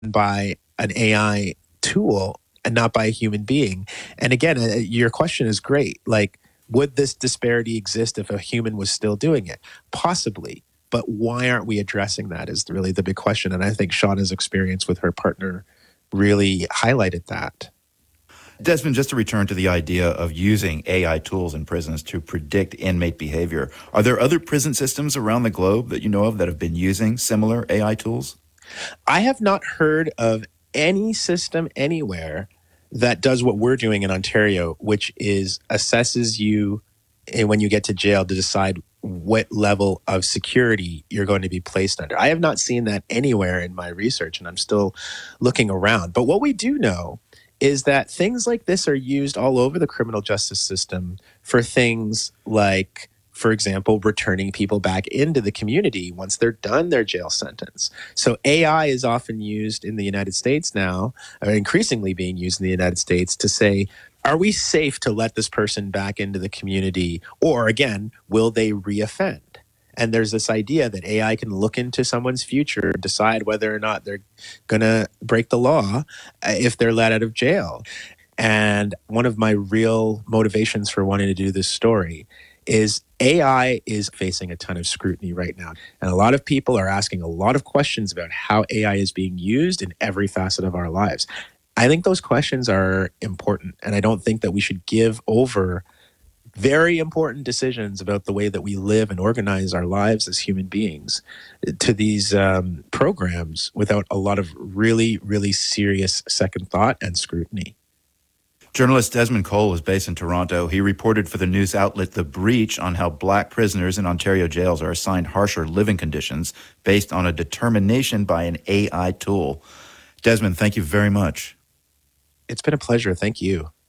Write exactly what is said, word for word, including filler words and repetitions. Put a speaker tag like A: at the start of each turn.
A: by an A I tool and not by a human being. And again, uh, your question is great. Like, would this disparity exist if a human was still doing it? Possibly. But why aren't we addressing that is really the big question. And I think Shauna's experience with her partner really highlighted that.
B: Desmond, just to return to the idea of using A I tools in prisons to predict inmate behavior, are there other prison systems around the globe that you know of that have been using similar A I tools?
A: I have not heard of any system anywhere that does what we're doing in Ontario, which is assesses you eh, when you get to jail to decide what level of security you're going to be placed under. I have not seen that anywhere in my research, and I'm still looking around. But what we do know is that things like this are used all over the criminal justice system for things like, for example, returning people back into the community once they're done their jail sentence. So A I is often used in the United States now, or increasingly being used in the United States to say, are we safe to let this person back into the community? Or again, will they reoffend? And there's this idea that A I can look into someone's future, decide whether or not they're going to break the law uh, if they're let out of jail. And one of my real motivations for wanting to do this story is A I is facing a ton of scrutiny right now. And a lot of people are asking a lot of questions about how A I is being used in every facet of our lives. I think those questions are important. And I don't think that we should give over very important decisions about the way that we live and organize our lives as human beings to these um, programs without a lot of really, really serious second thought and scrutiny.
B: Journalist Desmond Cole is based in Toronto. He reported for the news outlet The Breach on how black prisoners in Ontario jails are assigned harsher living conditions based on a determination by an A I tool. Desmond, thank you very much.
A: It's been a pleasure. Thank you.